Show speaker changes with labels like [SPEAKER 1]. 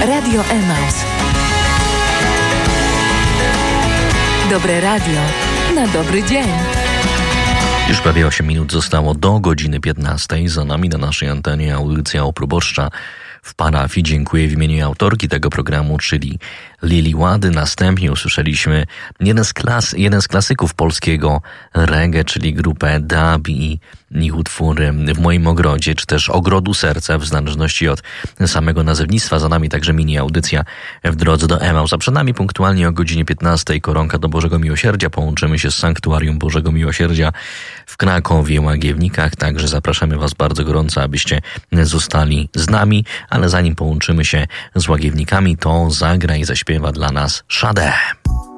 [SPEAKER 1] Radio Emaus. Dobre radio na dobry dzień.
[SPEAKER 2] Już prawie 8 minut zostało do godziny 15. Za nami na naszej antenie audycja o proboszcza w parafii. Dziękuję w imieniu autorki tego programu, czyli Lili Łady. Następnie usłyszeliśmy jeden z klasyków polskiego reggae, czyli grupę Dub i ich utwór W moim ogrodzie, czy też Ogrodu Serca, w zależności od samego nazewnictwa. Za nami także mini audycja w drodze do Emaus. A przed nami punktualnie o godzinie 15 koronka do Bożego Miłosierdzia. Połączymy się z Sanktuarium Bożego Miłosierdzia w Krakowie, Łagiewnikach. Także zapraszamy Was bardzo gorąco, abyście zostali z nami. Ale zanim połączymy się z Łagiewnikami, to zagra i zaśpiewa dla nas Sade.